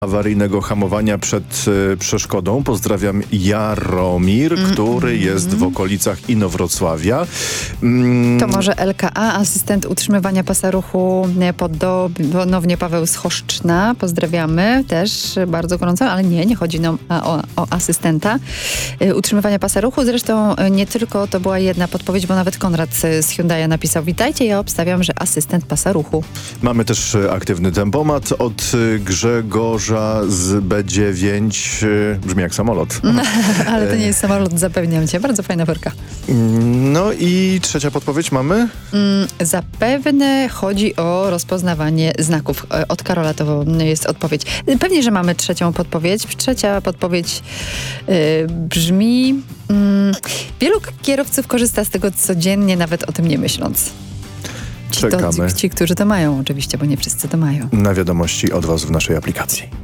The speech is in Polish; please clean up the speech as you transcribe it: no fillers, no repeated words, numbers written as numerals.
awaryjnego hamowania przed przeszkodą. Pozdrawiam Jaromir, który jest w okolicach Inowrocławia. To może LKA, asystent utrzymywania pasa ruchu ponownie Paweł z Choszczna. Pozdrawiamy też bardzo gorąco, ale nie chodzi nam o asystenta utrzymywania pasa ruchu. Zresztą nie tylko to była jedna podpowiedź, bo nawet Konrad z Hyundai napisał: witajcie, ja obstawiam, że asystent pasa ruchu. Mamy też aktywny tempomat od Grzegorza z B9. Brzmi jak samolot. Ale to nie jest samolot, zapewniam cię. Bardzo fajna werka. No i trzecia podpowiedź mamy? Zapewne chodzi o rozpoznawanie znaków. Od Karola to jest odpowiedź. Pewnie, że mamy trzecią podpowiedź. Trzecia podpowiedź brzmi: wielu kierowców korzysta z tego codziennie, nawet o tym nie myśląc. Czekamy Ci, którzy to mają oczywiście, bo nie wszyscy to mają. na wiadomości od was w naszej aplikacji.